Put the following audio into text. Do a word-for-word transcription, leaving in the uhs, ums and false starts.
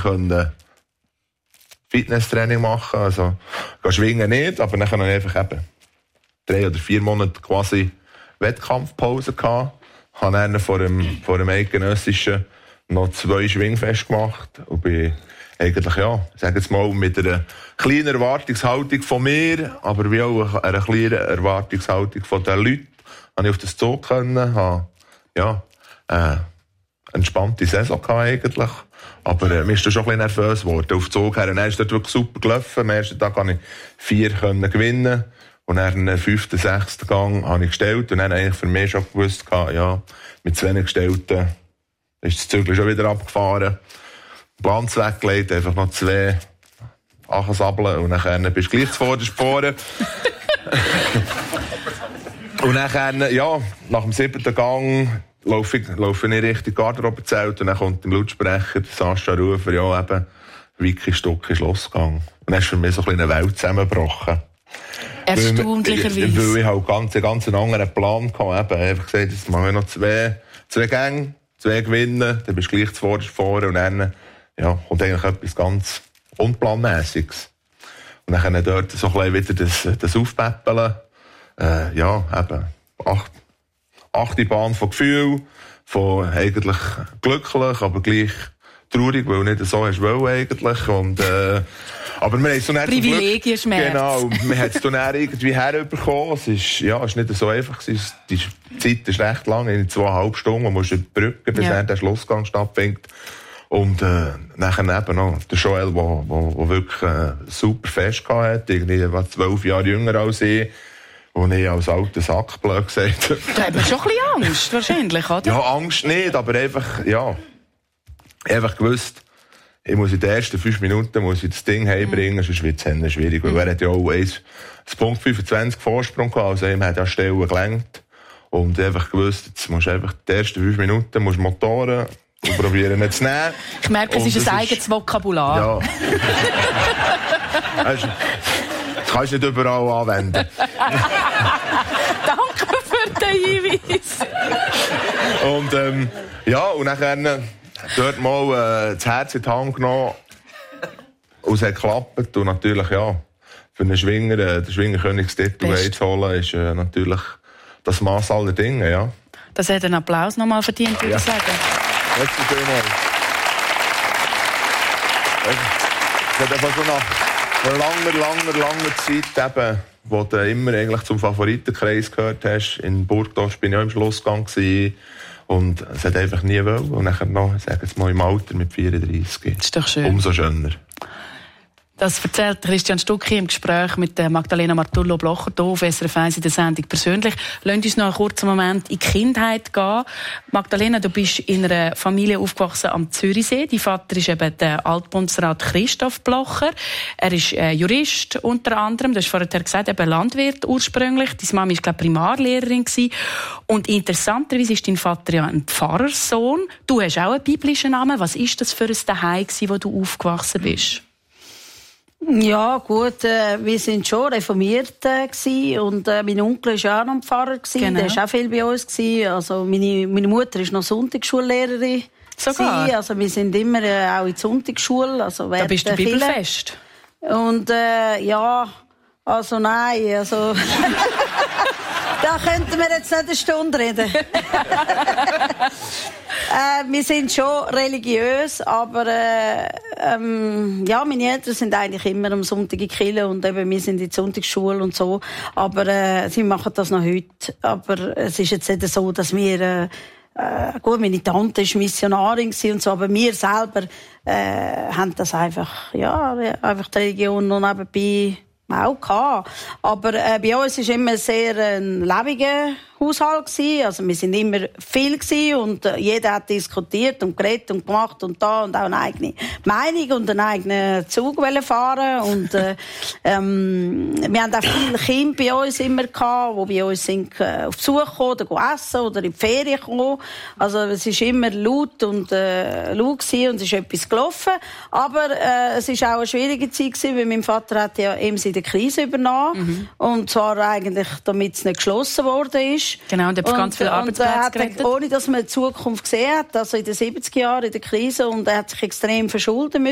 können Fitnesstraining machen. Also, schwingen nicht, aber dann habe ich einfach eben drei oder vier Monate quasi Wettkampfpause gehabt. Habe dann vor dem, vor dem Eidgenössischen noch zwei Schwingfeste gemacht und bin eigentlich, ja, sag jetzt mal, mit einer kleinen Erwartungshaltung von mir, aber wie auch einer kleinen Erwartungshaltung von den Leuten, habe ich auf das Zug können, habe, ja, äh, entspannte Saison gehabt eigentlich. Aber äh, mir ist schon ein bisschen nervös geworden. Auf den Zug her, und dann ist dort wirklich super gelaufen. Am ersten Tag konnte ich vier können gewinnen. Und dann den fünften, sechsten Gang habe ich gestellt. Und dann eigentlich für mich schon gewusst, ja, mit zwei Gestellten ist das Zügel schon wieder abgefahren. Glanz weggelegt, einfach noch zwei Achensabeln und dann bist du gleich zuvorderst vorne. Und dann, ja, nach dem siebten Gang laufe ich, laufe ich Richtung Garderobezelt und dann kommt im Lautsprecher Sascha Rufer, ja eben, Vicky Stuck ist losgegangen. Und dann ist für mich so ein eine Welt zusammengebrochen. Erstaunlicherweise. Weil ich halt ganz, einen ganz anderen Plan hatte. Ich habe einfach gesagt, jetzt machen wir noch zwei, zwei Gänge, zwei gewinnen, dann bist du gleich zuvorderst vorne und dann, ja, kommt eigentlich etwas ganz Unplanmäßiges. Und dann können dort so ein bisschen wieder das, das Aufpäppeln. Äh, ja, eben, acht, achte Bahn von Gefühl, von eigentlich glücklich, aber gleich traurig, weil nicht so hast wollen eigentlich. Und, äh, aber wir haben so nicht Privilegien-Schmerz. Genau, wir haben es dann irgendwie herbekommen. Es ist, ja, es ist nicht so einfach. Die Zeit ist recht lang, in zweieinhalb Stunden, man muss über die Brücke, bis ja. dann der Schlussgang stattfindet. Und äh, nachher eben noch der Joel, der wirklich äh, super fest hatte, irgendwie war zwölf Jahre jünger als ich. Und ich als alter Sack, blöd gesagt. Da hat man schon ein bisschen Angst, wahrscheinlich, oder? Ja, Angst nicht, aber einfach, ja, einfach gewusst, ich muss in den ersten fünf Minuten muss ich das Ding heimbringen, mhm. sonst wird es schwierig. Weil er hat ja auch eins Punkt fünfundzwanzig Vorsprung gehabt, also ihm hat ja Stellen gelenkt. Und einfach gewusst, jetzt musst du einfach die ersten fünf Minuten musst Motoren und probieren nicht zu nehmen. Ich merke, es ist ein eigenes Vokabular. Ja. Also, das kannst du nicht überall anwenden. Danke für den Hinweis. Und, ähm, ja, und dann dort mal äh, das Herz in die Hand genommen. Und es hat geklappt. Und natürlich, ja, für einen Schwinger, äh, den Schwingerkönigstitel zu holen, ist äh, natürlich das Maß aller Dinge, ja. Das hat einen Applaus nochmal verdient, würde ja. ich sagen. Merci vielmals. Es hat einfach so nach langer, langer, langer Zeit, eben, wo du immer eigentlich zum Favoritenkreis gehört hast. In Burgdorf bin ich auch im Schlussgang gewesen. Und es hat einfach nie wollen. Und dann noch, sagen wir mal, im Alter mit vierunddreissig. Das ist doch schön. Umso schöner. Das erzählt Christian Stucki im Gespräch mit Magdalena Martullo-Blocher hier auf S R F eins in der Sendung persönlich. Lasst uns noch einen kurzen Moment in die Kindheit gehen. Magdalena, du bist in einer Familie aufgewachsen am Zürichsee. Dein Vater ist eben der Altbundesrat Christoph Blocher. Er ist äh, Jurist unter anderem. Du hast vorher gesagt, eben Landwirt ursprünglich. Deine Mama war, glaube ich, Primarlehrerin gewesen. Und interessanterweise ist dein Vater ja ein Pfarrerssohn. Du hast auch einen biblischen Namen. Was war das für ein Zuhause, wo du aufgewachsen bist? Ja, gut, äh, wir sind schon reformiert äh, gewesen, und äh, mein Onkel war ja auch noch ein Pfarrer gewesen, genau. Der war auch viel bei uns gewesen. Also meine, meine Mutter ist noch Sonntagsschullehrerin. Sogar? Gewesen. Also wir sind immer äh, auch in die Sonntagsschule. Also da bist du bibelfest? Und äh, ja, also nein, also da könnten wir jetzt nicht eine Stunde reden. Äh, wir sind schon religiös, aber äh, ähm, ja, meine Eltern sind eigentlich immer am Sonntag in die Kirche und eben wir sind in der Sonntagsschule und so. Aber äh, sie machen das noch heute. Aber es ist jetzt nicht so, dass wir äh, äh, gut, meine Tante ist Missionarin und so, aber wir selber äh, haben das einfach, ja, einfach die Religion noch nebenbei auch gehabt. Aber äh, bei uns war immer sehr ein lebendiger Haushalt gewesen. Also wir sind immer viel gewesen und äh, jeder hat diskutiert und geredet und gemacht und da und auch eine eigene Meinung und einen eigenen Zug fahren und äh, ähm, wir haben auch viele Kinder bei uns immer gehabt, die bei uns sind, äh, auf Besuch gekommen oder essen oder in die Ferien gekommen. Also es ist immer laut und äh, laut gewesen und es ist etwas gelaufen. Aber äh, es ist auch eine schwierige Zeit gewesen, weil mein Vater hat ja eben in der Krise übernommen mhm. und zwar eigentlich, damit es nicht geschlossen worden ist. Genau, und er hat ganz viele Arbeitsplätze gerettet. Ohne dass man die Zukunft gesehen hat, also in den siebziger Jahren in der Krise, und er hat sich extrem verschulden müssen.